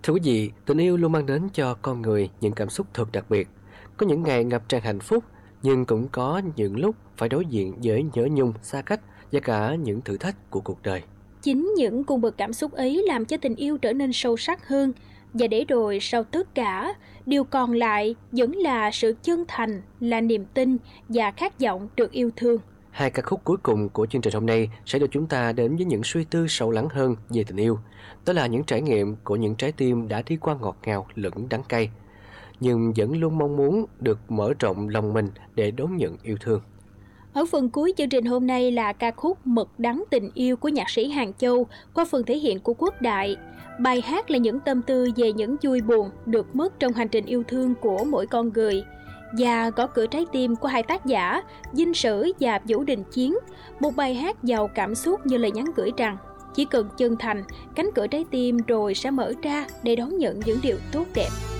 Thưa quý vị, tình yêu luôn mang đến cho con người những cảm xúc thật đặc biệt. Có những ngày ngập tràn hạnh phúc, nhưng cũng có những lúc phải đối diện với nhớ nhung, xa cách và cả những thử thách của cuộc đời. Chính những cung bậc cảm xúc ấy làm cho tình yêu trở nên sâu sắc hơn. Và để rồi sau tất cả, điều còn lại vẫn là sự chân thành, là niềm tin và khát vọng được yêu thương. Hai ca khúc cuối cùng của chương trình hôm nay sẽ đưa chúng ta đến với những suy tư sâu lắng hơn về tình yêu. Đó là những trải nghiệm của những trái tim đã đi qua ngọt ngào lẫn đắng cay, nhưng vẫn luôn mong muốn được mở rộng lòng mình để đón nhận yêu thương. Ở phần cuối chương trình hôm nay là ca khúc Mật đắng tình yêu của nhạc sĩ Hàng Châu qua phần thể hiện của Quốc Đại. Bài hát là những tâm tư về những vui buồn được mất trong hành trình yêu thương của mỗi con người. Và gõ cửa trái tim của hai tác giả Dinh Sử và Vũ Đình Chiến. Một bài hát giàu cảm xúc như lời nhắn gửi rằng chỉ cần chân thành, cánh cửa trái tim rồi sẽ mở ra để đón nhận những điều tốt đẹp.